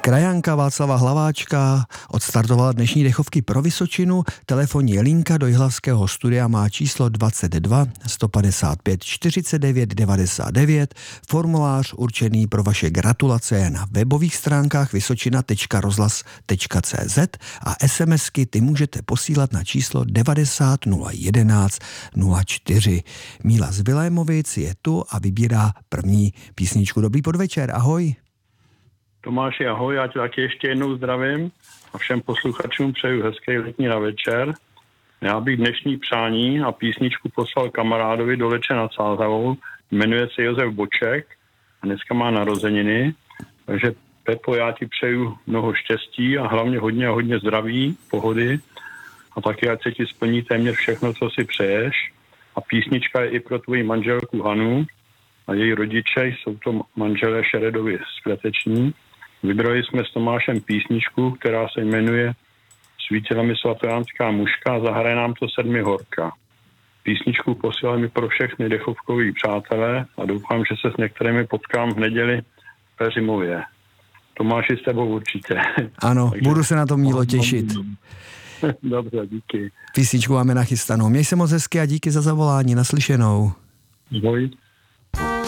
Krajanka Václava Hlaváčka odstartovala dnešní dechovky pro Vysočinu. Telefonní linka do jihlavského studia má číslo 22 155 49 99. Formulář určený pro vaše gratulace je na webových stránkách vysočina.rozhlas.cz a SMSky ty můžete posílat na číslo 90 011 04. Míla z Vilémovic je tu a vybírá první písničku. Dobrý podvečer, ahoj. Tomáši, ahoj, já tě taky ještě jednou zdravím a všem posluchačům přeju hezký letní večer. Já bych dnešní přání a písničku poslal kamarádovi do Leče nad Sázavou, jmenuje se Josef Boček a dneska má narozeniny, takže Pepo, já ti přeju mnoho štěstí a hlavně hodně zdraví, pohody a taky ať se ti splní téměř všechno, co si přeješ. A písnička je i pro tvoji manželku Hanu a její rodiče, jsou to manželé Šeredovi z Kleteční. Vybrali jsme s Tomášem písničku, která se jmenuje Svítila mi svatojánská mužka a zahraje nám to Sedmihorka. Písničku posílali mi pro všechny dechovkoví přátelé a doufám, že se s některými potkám v neděli v Peřimově. Tomáši, s tebou určitě. Ano, takže budu se na to, Mílo, těšit. Dobře, díky. Písničku máme nachystanou. Měj se moc hezky a díky za zavolání. Naslyšenou. Ahoj.